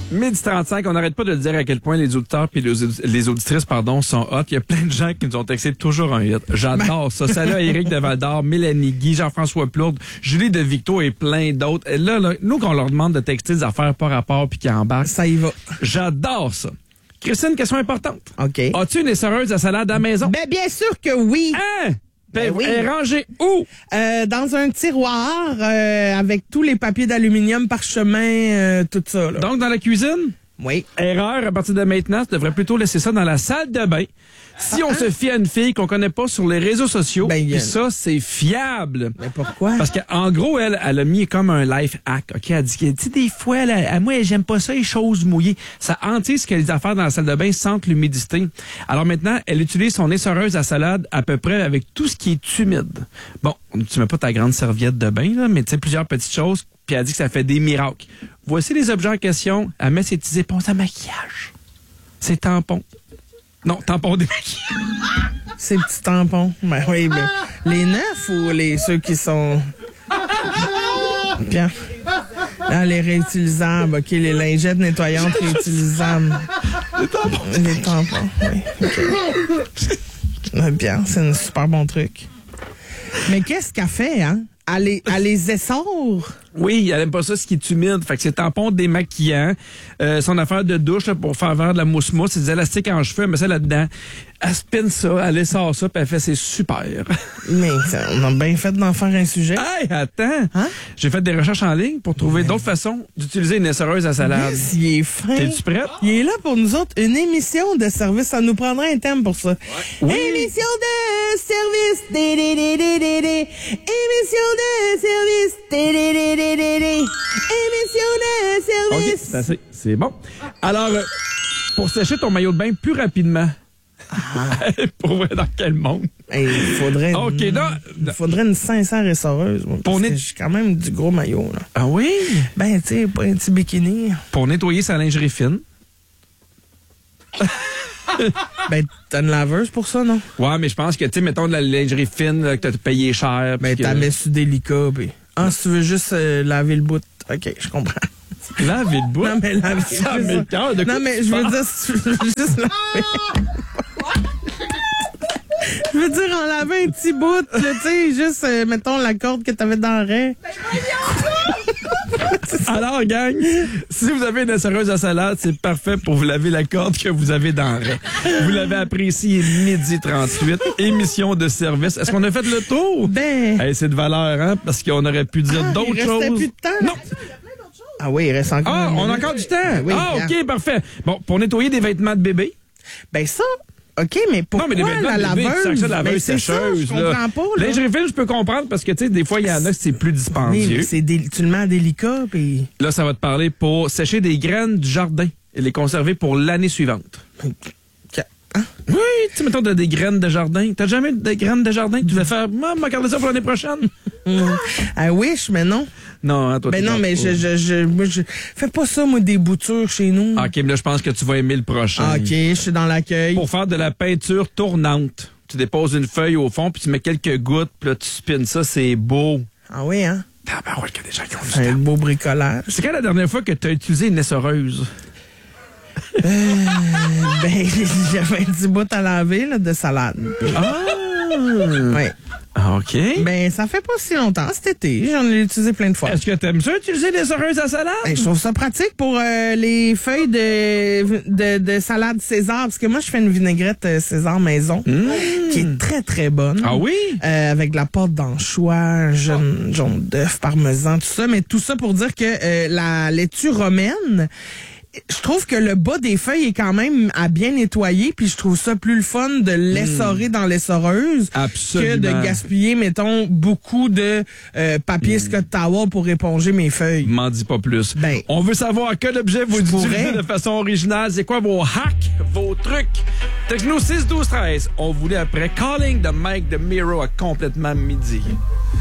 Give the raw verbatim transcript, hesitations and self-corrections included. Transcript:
midi trente-cinq, on n'arrête pas de dire à quel point les auditeurs et les, les auditrices pardon, sont hot. Il y a plein de gens qui nous ont texté toujours un hit. J'adore ça. Salut à Éric de Val-d'Or, Mélanie Guy, Jean-François Plourde, Julie de Victo et plein d'autres. Et là, là, nous, qu'on leur demande de texter des affaires par rapport puis qu'ils embarquent. Ça y va. J'adore ça. Christine, question importante. OK. As-tu une essoreuse à salade à la maison? Ben, bien sûr que oui. Hein? Ben oui. Elle est rangée où? Euh, dans un tiroir euh, avec tous les papiers d'aluminium, parchemin, euh, tout ça. Là. Donc, dans la cuisine? Oui. Erreur, à partir de maintenant, tu devrais plutôt laisser ça dans la salle de bain. Si on se fie à une fille qu'on connaît pas sur les réseaux sociaux, ben, puis ça, c'est fiable. Mais pourquoi? Parce qu'en gros, elle, elle a mis comme un life hack. OK, elle dit que, tu sais, des fois, elle, elle, moi, j'aime pas ça, les choses mouillées. Ça hantise que les affaires dans la salle de bain sentent l'humidité. Alors maintenant, elle utilise son essoreuse à salade à peu près avec tout ce qui est humide. Bon, tu mets pas ta grande serviette de bain, là, mais tu sais, plusieurs petites choses, puis elle dit que ça fait des miracles. Voici les objets en question. Elle met ses petits éponges à maquillage. Ses tampons. Non, tampons démaquillés. Ces petits tampons. Ben oui, ben, les neufs ou les ceux qui sont... Bien. Ah, les réutilisables, OK, les lingettes nettoyantes réutilisables. Les tampons. Les tampons, oui. Okay. Bien, c'est un super bon truc. Mais qu'est-ce qu'elle fait, hein? Elle les, elle les essore. Oui, elle aime pas ça, ce qui est humide. Fait que c'est tampon démaquillant. Euh, son affaire de douche là, pour faire faire de la mousse-mousse, c'est des élastiques en cheveux, elle met ça là-dedans. Elle spinne ça, elle essore ça, puis elle fait c'est super. Mais ça, on a bien fait d'en faire un sujet. Hey, attends! Hein? J'ai fait des recherches en ligne pour trouver ouais. d'autres façons d'utiliser une essoreuse à salade. Yes, il est fin. T'es-tu prête? Il est là pour nous autres. Une émission de service. Ça nous prendrait un thème pour ça. Ouais. Oui. Émission de service. Dé, dé, dé, dé, dé, dé. Émission de service. Dé, dé, dé, dé, dé, dé. Émission de service. OK, c'est assez. C'est bon. Alors, euh, pour sécher ton maillot de bain plus rapidement, ah. Pour vrai, dans quel monde? Il hey, faudrait, OK, une, non. Il faudrait une sincère essoreuse. Moi, pour net... j'ai quand même du gros maillot. Là. Ah oui? Ben, tu sais, pas un petit bikini. Pour nettoyer sa lingerie fine. Ben, t'as une laveuse pour ça, non? Ouais, mais je pense que, tu sais, mettons de la lingerie fine, là, que t'as payé cher. Ben, t'as que... mis sur délicat. Puis... Ah, si tu veux juste euh, laver le bout. OK, je comprends. Laver le bout? Non, mais laver ça m'écoeure. De non, mais je veux dire, si tu veux juste laver. Je veux dire, en laver un petit bout, tu sais, juste, euh, mettons, la corde que t'avais dans le raie. Alors, gang, si vous avez une essoreuse à salade, c'est parfait pour vous laver la corde que vous avez dans le raie. Vous l'avez apprécié, midi trente-huit, émission de service. Est-ce qu'on a fait le tour? Ben... Hey, c'est de valeur, hein, parce qu'on aurait pu dire ah, d'autres il choses. Plus de temps, non! Ah oui, il reste encore. Ah, on a encore du temps. Oui, ah, bien. OK, parfait. Bon, pour nettoyer des vêtements de bébé. Ben ça, OK, mais pourquoi non, mais des vêtements la de bébé, laveuse? Tu sais, la laveuse ben, sécheuse. Ça, je comprends pas. Là. Lingerie fine, je peux comprendre parce que, tu sais, des fois, il y en a c'est plus dispendieux. Oui, c'est dé- tu le mets en délicat, puis... Là, ça va te parler pour sécher des graines du jardin et les conserver pour l'année suivante. Hein? Oui, tu sais, mettons, t'as des graines de jardin. T'as jamais des graines de jardin que tu veux faire? Moi, m'a gardé ça pour l'année prochaine. Mmh. I wish, mais non. Non, hein, toi, ben non, mais je, je, je, moi, je fais pas ça, moi, des boutures chez nous. OK, mais là, je pense que tu vas aimer le prochain. OK, je suis dans l'accueil. Pour faire de la peinture tournante, tu déposes une feuille au fond, puis tu mets quelques gouttes, puis là, tu spins ça, c'est beau. Ah oui, hein? Ah ben ouais, qu'il y a des gens qui ont du C'est un temps. beau bricolage. C'est quand la dernière fois que tu as utilisé une essoreuse? Euh, ben, j'avais un petit bout à laver, là, de salade. Ah! Oui. OK. Ben, ça fait pas si longtemps, cet été. J'en ai utilisé plein de fois. Est-ce que t'aimes ça, utiliser des essoreuses à salade? Ben, je trouve ça pratique pour euh, les feuilles de, de, de salade César. Parce que moi, je fais une vinaigrette euh, César maison mmh. qui est très, très bonne. Ah oui? Euh, avec de la pâte d'anchois, jaune, jaune d'œuf, parmesan, tout ça. Mais tout ça pour dire que euh, la laitue romaine... Je trouve que le bas des feuilles est quand même à bien nettoyer, puis je trouve ça plus le fun de l'essorer mmh. dans l'essoreuse Absolument. que de gaspiller, mettons, beaucoup de euh, papier mmh. Scott Towel pour éponger mes feuilles. M'en dis pas plus. Ben, on veut savoir quel objet vous utilisez de façon originale. C'est quoi vos hacks, vos trucs? Texte-nous six douze treize. On voulait après Calling de Mike de Miro à complètement midi.